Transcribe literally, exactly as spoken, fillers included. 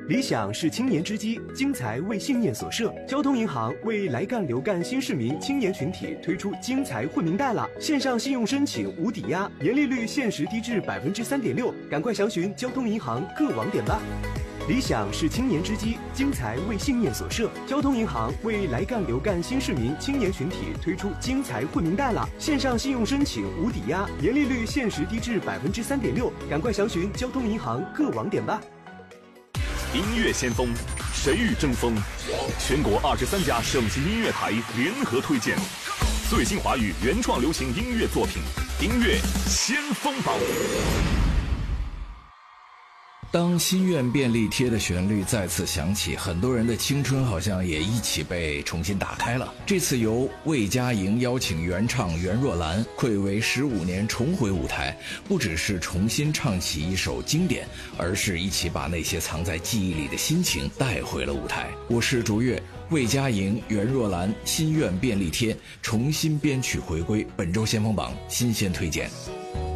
理想是青年之基，精才为信念所设。交通银行为来干留干新市民青年群体推出精才混明贷了，线上信用申请无抵押，年利率限时低至百分之三点六，赶快详询交通银行各网点吧。理想是青年之基，精才为信念所设。交通银行为来干留干新市民青年群体推出精才混明贷了，线上信用申请无抵押，年利率限时低至百分之三点六，赶快详询交通银行各网点吧。 音乐先锋，谁与争锋？全国二十三家省级音乐台联合推荐最新华语原创流行音乐作品，音乐先锋榜。 当心愿便利贴的旋律再次响起，很多人的青春好像也一起被重新打开了。这次由魏佳莹邀请原唱袁若兰，暌违十五年重回舞台，不只是重新唱起一首经典，而是一起把那些藏在记忆里的心情带回了舞台。我是竹月，魏佳莹、袁若兰心愿便利贴重新编曲回归，本周先锋榜新鲜推荐。